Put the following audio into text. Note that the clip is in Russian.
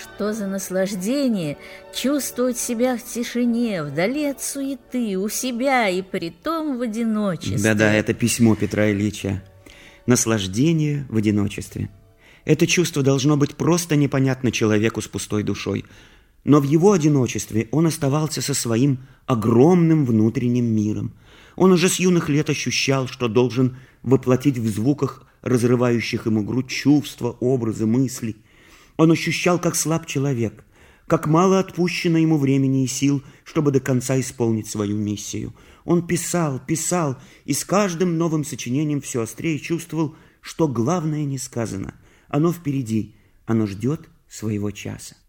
Что за наслаждение чувствовать себя в тишине, вдали от суеты, у себя и притом в одиночестве. Да-да, это письмо Петра Ильича. Наслаждение в одиночестве. Это чувство должно быть просто непонятно человеку с пустой душой. Но в его одиночестве он оставался со своим огромным внутренним миром. Он уже с юных лет ощущал, что должен воплотить в звуках, разрывающих ему грудь, чувства, образы, мысли. Он ощущал, как слаб человек, как мало отпущено ему времени и сил, чтобы до конца исполнить свою миссию. Он писал, и с каждым новым сочинением все острее чувствовал, что главное не сказано. Оно впереди, оно ждет своего часа.